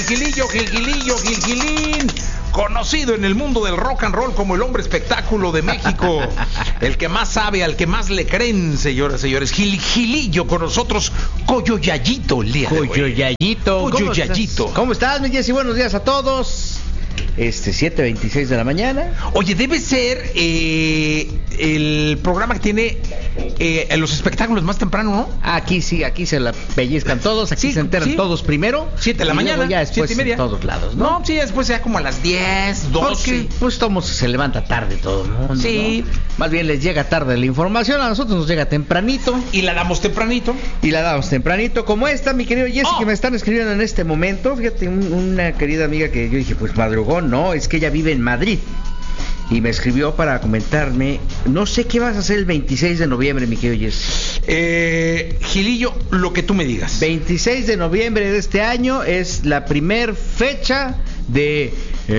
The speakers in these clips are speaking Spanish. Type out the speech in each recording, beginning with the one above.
Gilgilín, conocido en el mundo del rock and roll como el hombre espectáculo de México, el que más sabe, al que más le creen, señoras y señores. Gilillo con nosotros, Coyoyayito el día de hoy. Coyoyayito. ¿Cómo estás, mi Jessy? Buenos días a todos. 7:26 de la mañana. Oye, debe ser el programa que tiene los espectáculos más temprano, ¿no? Aquí sí, aquí se la pellizcan todos, aquí se enteran todos primero. 7 de la mañana, ya después 7:30. En todos lados, ¿no? No, sí, después ya como a las 10, 12. Porque pues todos se levanta tarde todo el mundo, sí, ¿no? Más bien les llega tarde la información, a nosotros nos llega tempranito. Y la damos tempranito. Como esta, mi querido Jessy, que me están escribiendo en este momento. Fíjate, una querida amiga que yo dije, pues madrugón, no, es que ella vive en Madrid. Y me escribió para comentarme, no sé qué vas a hacer el 26 de noviembre, mi querido Jessy. Gilillo, lo que tú me digas. 26 de noviembre de este año es la primer fecha de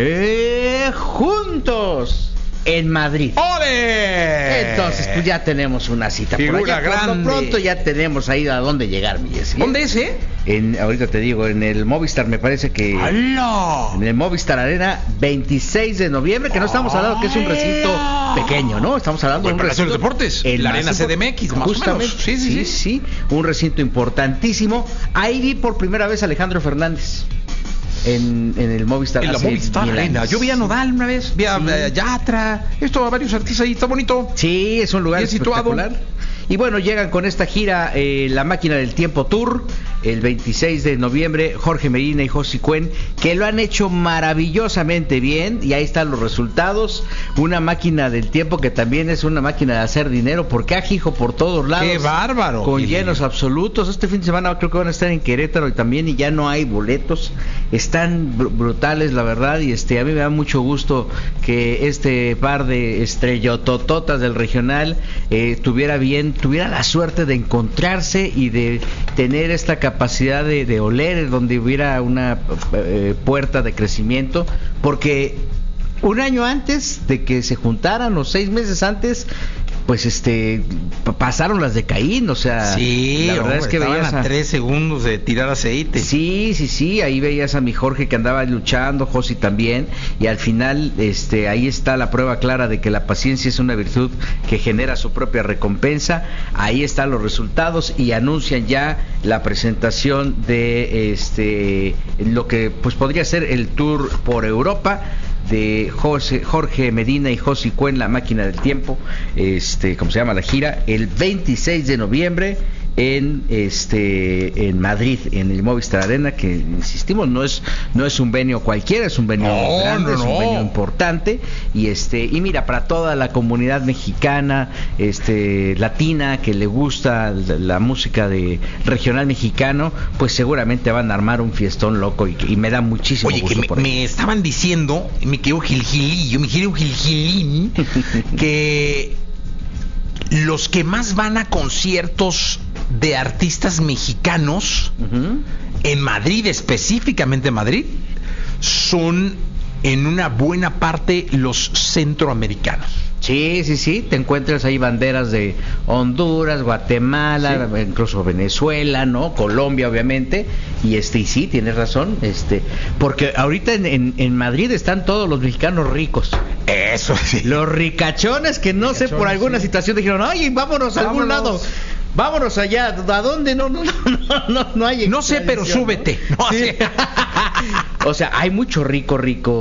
Juntos en Madrid. ¡Ole! Entonces, pues ya tenemos una cita. Figura por allá. grande. Por lo pronto ya tenemos ahí a dónde llegar, mi Jessy. ¿Dónde es, Ahorita te digo, en el Movistar, me parece que... ¡Hala! En el Movistar Arena, 26 de noviembre, que no estamos hablando que es un recinto pequeño, ¿no? Estamos hablando de un Palacio de recinto... los Deportes, la Arena CDMX, más justamente, o menos. Sí, un recinto importantísimo. Ahí vi por primera vez a Alejandro Fernández. En el Movistar. En la Movistar Arena. Yo vi a Nodal una vez, vi a Yatra, a varios artistas ahí, está bonito. Sí, es un lugar bien espectacular. situado. Y bueno, llegan con esta gira La Máquina del Tiempo Tour, el 26 de noviembre, Jorge Medina y Josi Cuen, que lo han hecho maravillosamente bien, y ahí están los resultados. Una máquina del tiempo que también es una máquina de hacer dinero, porque ajijo por todos lados. ¡Qué bárbaro! Con llenos absolutos. Este fin de semana creo que van a estar en Querétaro y ya no hay boletos. Están brutales, la verdad, y a mí me da mucho gusto que este par de estrellotototas del regional tuviera la suerte de encontrarse y de tener esta capacidad de oler donde hubiera una puerta de crecimiento, porque un año antes de que se juntaran, o 6 meses antes, pues pasaron las de Caín, o sea, sí, la verdad es que veías a 3 segundos de tirar aceite. Sí, ahí veías a mi Jorge que andaba luchando, Josi también, y al final ahí está la prueba clara de que la paciencia es una virtud que genera su propia recompensa. Ahí están los resultados y anuncian ya la presentación de lo que pues podría ser el tour por Europa de Jorge Medina y Josi Cuen, La Máquina del Tiempo, como se llama la gira, el 26 de noviembre en Madrid, en el Movistar Arena, que insistimos, no es un venue cualquiera, es un venue grande, es un venue importante, y mira, para toda la comunidad mexicana, latina, que le gusta la música de regional mexicano, pues seguramente van a armar un fiestón loco, y me da muchísimo gusto. Oye, que me estaban diciendo, mi querido Gilgilín, que los que más van a conciertos de artistas mexicanos en Madrid, específicamente en Madrid, son en una buena parte los centroamericanos. Sí, te encuentras ahí banderas de Honduras, Guatemala, incluso Venezuela, ¿no? Colombia, obviamente, y sí, tienes razón, porque ahorita en Madrid están todos los mexicanos ricos. Eso sí. Los ricachones que no sé, por alguna situación dijeron, "Ay, vámonos a algún lado. Vámonos allá, ¿a dónde? No hay. No sé, pero súbete." ¿No? Sí. O sea, hay mucho rico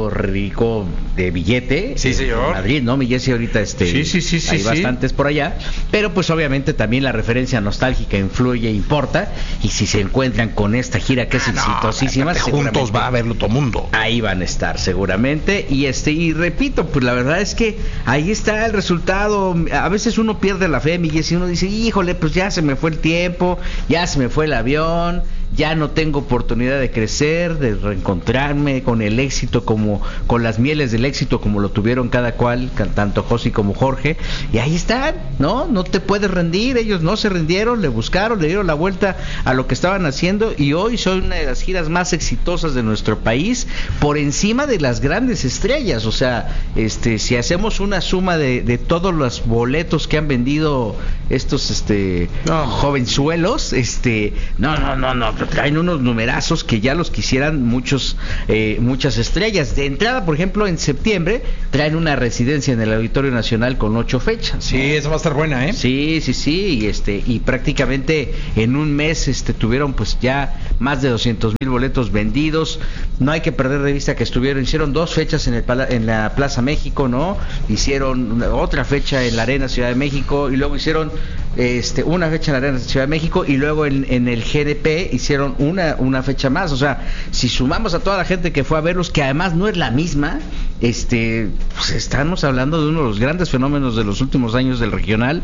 de billete. Sí, señor. En Madrid, ¿no? Mi Jessy, ahorita sí, hay bastantes por allá. Pero pues obviamente también la referencia nostálgica influye e importa. Y si se encuentran con esta gira que es exitosísima, juntos va a verlo todo mundo. Ahí van a estar seguramente. Y repito, pues la verdad es que ahí está el resultado. A veces uno pierde la fe, mi Jessy, uno dice, híjole, pues ya se me fue el tiempo, ya se me fue el avión, ya no tengo oportunidad de crecer, de reencontrarme con el éxito, como con las mieles del éxito, como lo tuvieron cada cual, tanto Josi como Jorge, y ahí están, no te puedes rendir. Ellos no se rindieron, le buscaron, le dieron la vuelta a lo que estaban haciendo, y hoy son una de las giras más exitosas de nuestro país, por encima de las grandes estrellas. O sea, si hacemos una suma de todos los boletos que han vendido estos jovenzuelos, no, traen unos numerazos que ya los quisieran muchas estrellas. De entrada, por ejemplo, en septiembre traen una residencia en el Auditorio Nacional con 8 fechas. Sí, esa va a estar buena, ¿eh? Sí, y prácticamente en un mes tuvieron pues ya más de 200,000 boletos vendidos. No hay que perder de vista que hicieron 2 fechas en la Plaza México, ¿no? Hicieron otra fecha en la Arena Ciudad de México y luego hicieron una fecha en la Arena Ciudad de México y luego en el GNP hicieron una fecha más. O sea, si sumamos a toda la gente que fue a verlos, que además no es la misma, pues estamos hablando de uno de los grandes fenómenos de los últimos años del regional.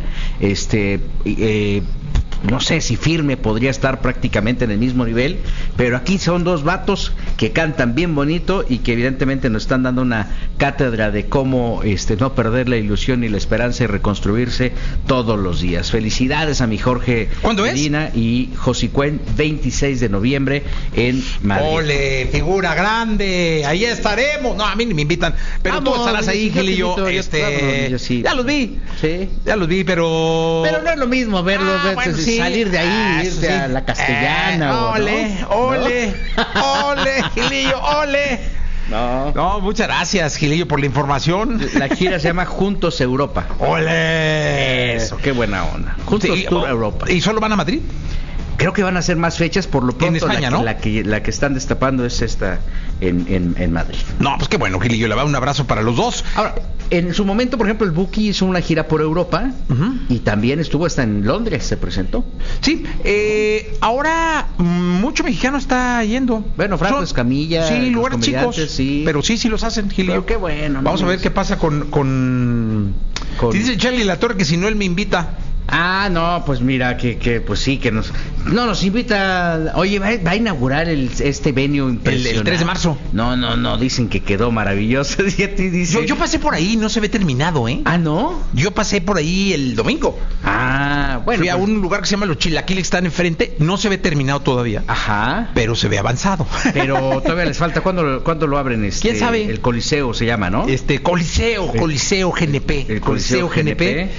No sé si Firme podría estar prácticamente en el mismo nivel, pero aquí son 2 vatos que cantan bien bonito y que evidentemente nos están dando una cátedra de cómo no perder la ilusión y la esperanza y reconstruirse todos los días. Felicidades a mi Jorge Medina y Josicuen, 26 de noviembre en Madrid. ¡Ole, figura grande! Ahí estaremos. No, a mí ni me invitan, pero tú estarás ahí, Gil y yo. Sí. Ya los vi. Sí. Ya los vi, pero no es lo mismo verlos, bueno, sí. salir de ahí, irte a la Castellana. Ole, Gilillo, ole. No, muchas gracias, Gilillo, por la información. La gira se llama Juntos Europa. Ole. Eso, qué buena onda. Juntos Tour Europa. ¿Y solo van a Madrid? Creo que van a hacer más fechas, por lo pronto. En España, ¿no? La que están destapando es esta en Madrid. No, pues qué bueno, Gilillo, le va un abrazo para los dos. Ahora, en su momento, por ejemplo, el Buki hizo una gira por Europa y también estuvo hasta en Londres, se presentó. Sí, ahora mucho mexicano está yendo. Bueno, Franco Escamilla. Sí, lugares chicos, sí. pero sí los hacen, Gilillo. Pero qué bueno. Vamos a ver qué pasa con... Dice Charlie Latorre que si no él me invita. Ah, no, pues mira, pues sí, que nos invita. Oye, va a inaugurar este venue impresionante. El 3 de marzo. No, dicen que quedó maravilloso. Yo pasé por ahí, no se ve terminado, ¿eh? Ah, ¿no? Yo pasé por ahí el domingo. Ah, bueno. Fui a un lugar que se llama Los Chilaquiles, que están enfrente, no se ve terminado todavía. Ajá. Pero se ve avanzado. Pero todavía les falta, ¿cuándo lo abren? ¿Quién sabe? El Coliseo se llama, ¿no? Coliseo GNP. El Coliseo GNP.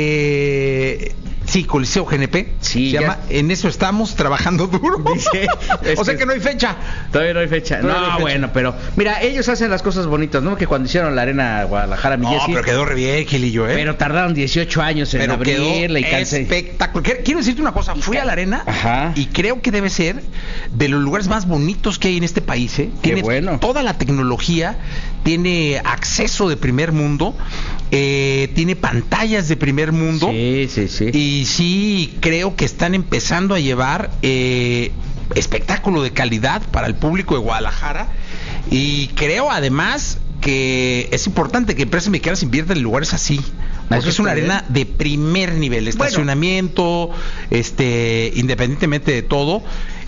Sí, Coliseo GNP. Sí, se llama. En eso estamos trabajando duro. Dice, o sea que no hay fecha. Todavía no hay fecha. Bueno, pero mira, ellos hacen las cosas bonitas, ¿no? Que cuando hicieron la Arena Guadalajara, pero quedó re bien, Gilillo, ¿eh? Pero tardaron 18 años en abrirla y espectacular. Quiero decirte una cosa, fui a la Arena. Ajá. Y creo que debe ser de los lugares más bonitos que hay en este país, ¿eh? Tiene toda la tecnología, tiene acceso de primer mundo, tiene pantallas de primer mundo. Sí. Y sí creo que están empezando a llevar espectáculo de calidad para el público de Guadalajara, y creo además que es importante que empresas mexicanas inviertan en lugares así, porque es una arena de primer nivel, estacionamiento, independientemente de todo.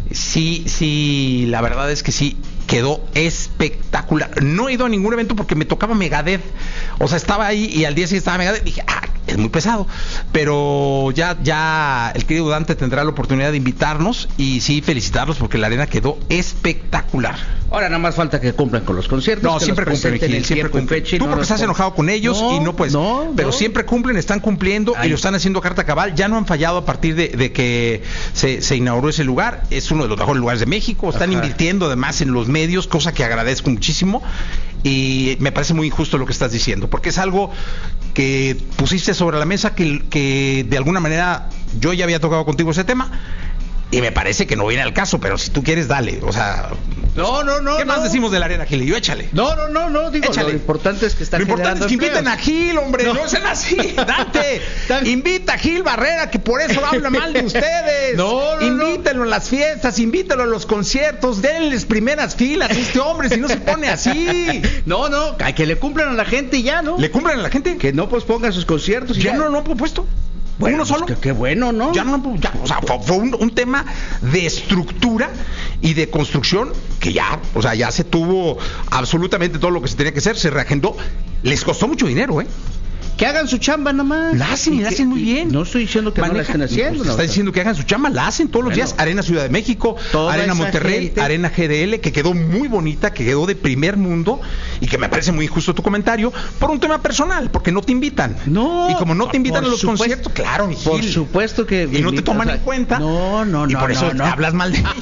Sí, la verdad es que sí quedó espectacular. No he ido a ningún evento porque me tocaba Megadeth. O sea, estaba ahí y al día siguiente estaba Megadeth. Dije, es muy pesado. Pero ya el querido Dante tendrá la oportunidad de invitarnos y sí felicitarlos porque la arena quedó espectacular. Ahora nada más falta que cumplan con los conciertos. No, siempre cumplen, Gil, siempre cumplen. Tú porque estás enojado con ellos y no pues. Pero siempre cumplen, están cumpliendo y lo están haciendo carta cabal. Ya no han fallado a partir de que se inauguró ese lugar. Es uno de los mejores lugares de México. Están invirtiendo además en los medios, cosa que agradezco muchísimo. Y me parece muy injusto lo que estás diciendo, porque es algo que pusiste sobre la mesa que de alguna manera yo ya había tocado contigo ese tema. Y me parece que no viene al caso, pero si tú quieres, dale. O sea, no. ¿Qué más decimos de la arena, Gilillo? Échale. No, digo, échale. Lo importante es que está generando. Lo importante es que inviten a Gil, hombre. No sean así. Dante, invita a Gil Barrera, que por eso habla mal de ustedes. Invítenlo a las fiestas, invítalo a los conciertos, denles primeras filas a este hombre, si no se pone así. No, que le cumplan a la gente y ya, ¿no? ¿Le cumplan a la gente? Que no pospongan sus conciertos y ya. No han propuesto. Bueno, uno solo. Qué bueno, ¿no? O sea, fue un tema de estructura y de construcción que ya se tuvo absolutamente todo lo que se tenía que hacer, se reagendó. Les costó mucho dinero, ¿eh? Que hagan su chamba nomás. La hacen y la hacen muy bien. No estoy diciendo que no la estén haciendo. Pues, está diciendo que hagan su chamba, la hacen todos los días. Arena Ciudad de México, Arena Monterrey, gente. Arena GDL, que quedó muy bonita, que quedó de primer mundo y que me parece muy injusto tu comentario por un tema personal, porque no te invitan. No. Y como no te invitan a los conciertos, claro, mi Por supuesto que... Y no te toman en cuenta. No. Y por eso hablas mal de ellos.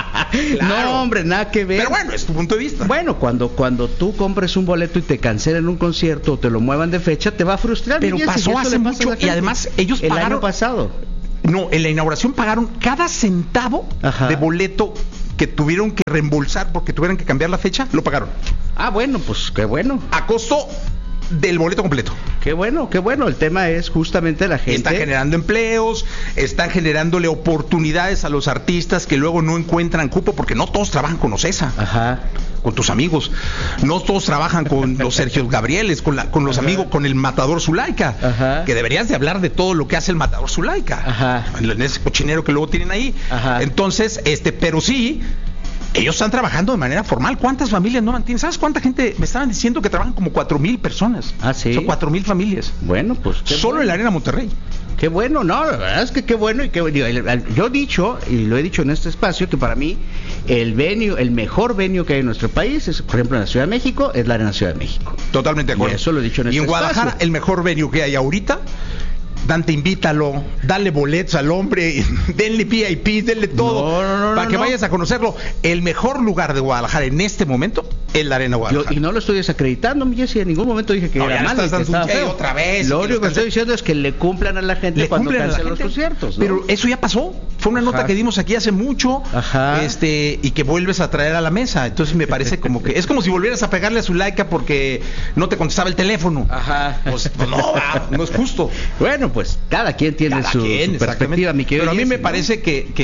Claro. No, hombre, nada que ver. Pero bueno, es tu punto de vista. Bueno, cuando tú compres un boleto y te cancelen un concierto o te lo muevan de fecha, te va a frustrar. Pero pasó hace mucho y además ellos pagaron... El año pasado. No, en la inauguración pagaron cada centavo de boleto que tuvieron que reembolsar porque tuvieron que cambiar la fecha, lo pagaron. Ah, bueno, pues qué bueno. A costo del boleto completo. Qué bueno. El tema es justamente la gente. Están generando empleos, están generándole oportunidades a los artistas que luego no encuentran cupo, porque no todos trabajan con Ocesa. Ajá. Con tus amigos. No todos trabajan con los Sergio Gabrieles, con los amigos, con el Matador Zulaika. Ajá. Que deberías de hablar de todo lo que hace el Matador Zulaika. Ajá. En ese cochinero que luego tienen ahí. Ajá. Entonces, pero sí, ellos están trabajando de manera formal. ¿Cuántas familias no mantienen? ¿Sabes cuánta gente? Me estaban diciendo que trabajan como 4,000 personas. Ah, sí. Son 4,000 familias. Bueno, pues. Solo en la Arena Monterrey. Qué bueno, no, la verdad es que qué bueno. Yo he dicho, y lo he dicho en este espacio, que para mí el mejor venue que hay en nuestro país es, por ejemplo, en la Ciudad de México, es la Arena Ciudad de México. Totalmente de acuerdo. Y eso lo he dicho en este espacio. Y en Guadalajara, el mejor venue que hay ahorita, Dante, invítalo, dale boletos al hombre, denle VIP, denle todo, para que vayas a conocerlo. El mejor lugar de Guadalajara en este momento es la Arena Guadalajara. Y no lo estoy desacreditando, mi Jessy, en ningún momento dije que era malo. Otra vez. Lo único que estoy diciendo es que le cumplan a la gente cuando cancelan los conciertos, ¿no? Pero eso ya pasó. Fue una nota que dimos aquí hace mucho. Ajá. Y que vuelves a traer a la mesa. Entonces me parece como que es como si volvieras a pegarle a Zulaika porque no te contestaba el teléfono. Ajá. Pues no es justo. Bueno, pues cada quien tiene su perspectiva, mi querido. Pero a mí me parece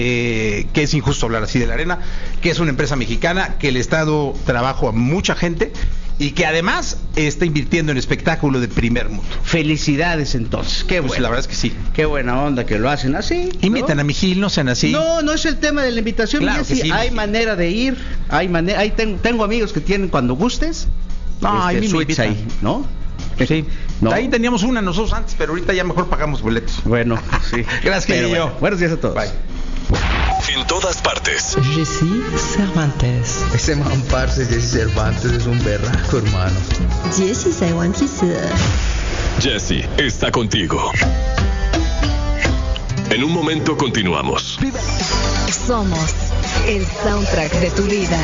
que es injusto hablar así de la Arena, que es una empresa mexicana que le está dando trabajo a mucha gente y que además está invirtiendo en espectáculo de primer mundo. Felicidades entonces, qué bueno. Pues la verdad es que sí. Qué buena onda que lo hacen así. Invitan a mi Gil, no sean así. No es el tema de la invitación, claro que sí, hay manera de ir, ahí tengo amigos que tienen cuando gustes. Ahí suites ahí, ¿no? Sí. No. Ahí teníamos una nosotros antes, pero ahorita ya mejor pagamos boletos. Bueno, sí. Gracias, bueno. Buenos días a todos. Bye. En todas partes. Jessy Cervantes. Ese man, parce, Jessy Cervantes es un berraco, hermano. Jessy Cervantes. Jessy está contigo. En un momento continuamos. Somos el soundtrack de tu vida.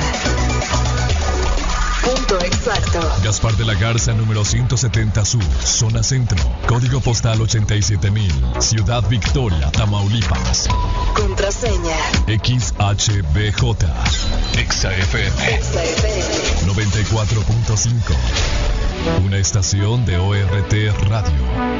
Punto exacto. Gaspar de la Garza, número 170 Sur, zona centro. Código postal 87,000. Ciudad Victoria, Tamaulipas. Contraseña. XHBJ. XFM. 94.5. Una estación de ORT Radio.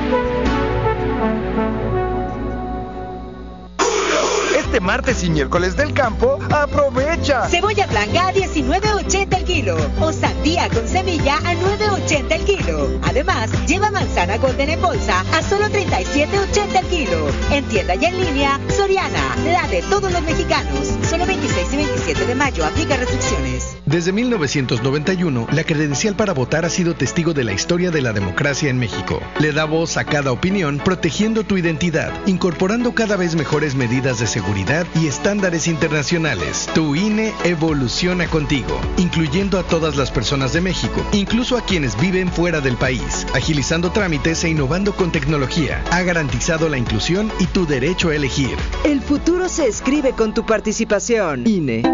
Este martes y miércoles del campo, aprovecha. Cebolla blanca a 19.80 el kilo o sandía con semilla a 9.80 el kilo. Además, lleva manzana golden en bolsa a solo 37.80 el kilo. En tienda y en línea, Soriana, la de todos los mexicanos. Solo 26 y 27 de mayo, aplica restricciones. Desde 1991, la credencial para votar ha sido testigo de la historia de la democracia en México. Le da voz a cada opinión, protegiendo tu identidad, incorporando cada vez mejores medidas de seguridad y estándares internacionales. Tu INE evoluciona contigo, incluyendo a todas las personas de México, incluso a quienes viven fuera del país, agilizando trámites e innovando con tecnología. Ha garantizado la inclusión y tu derecho a elegir. El futuro se escribe con tu participación. INE.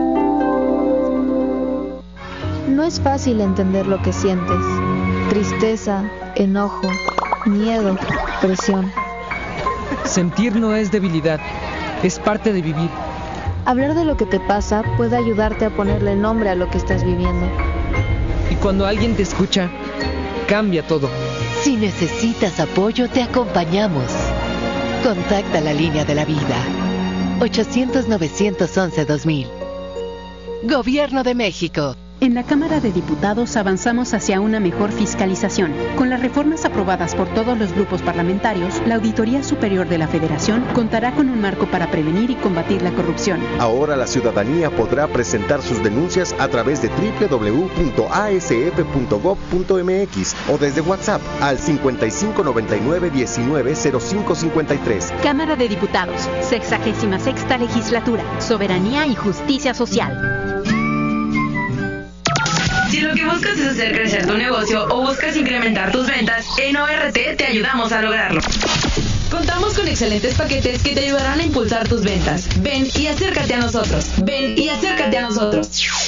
No es fácil entender lo que sientes. Tristeza, enojo, miedo, presión. Sentir no es debilidad, es parte de vivir. Hablar de lo que te pasa puede ayudarte a ponerle nombre a lo que estás viviendo. Y cuando alguien te escucha, cambia todo. Si necesitas apoyo, te acompañamos. Contacta la línea de la vida. 800-911-2000. Gobierno de México. En la Cámara de Diputados avanzamos hacia una mejor fiscalización. Con las reformas aprobadas por todos los grupos parlamentarios, la Auditoría Superior de la Federación contará con un marco para prevenir y combatir la corrupción. Ahora la ciudadanía podrá presentar sus denuncias a través de www.asf.gov.mx o desde WhatsApp al 5599-190553. Cámara de Diputados, 66ª Legislatura, Soberanía y Justicia Social. Si lo que buscas es hacer crecer tu negocio o buscas incrementar tus ventas, en ORT te ayudamos a lograrlo. Contamos con excelentes paquetes que te ayudarán a impulsar tus ventas. Ven y acércate a nosotros. Ven y acércate a nosotros.